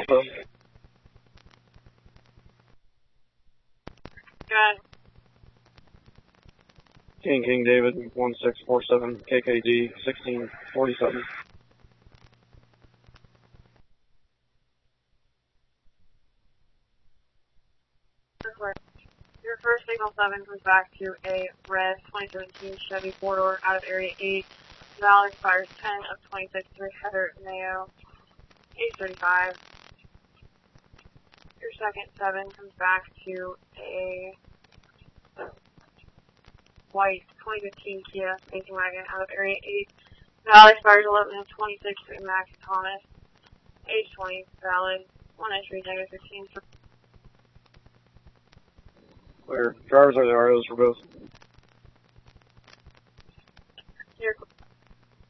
Alpha. Good. King David 1647 KKD 1647. Your first signal 7 comes back to a red 2017 Chevy 4-door out of area 8. Valid expires 10 of 26 through Heather Mayo, age 35. Your second 7 comes back to a white 2015 Kia station wagon out of area 8. Valid expires 11 of 26 through Max Thomas, age 20. Valid. 1 entry, -15. Clear. Drivers are the ROs for both.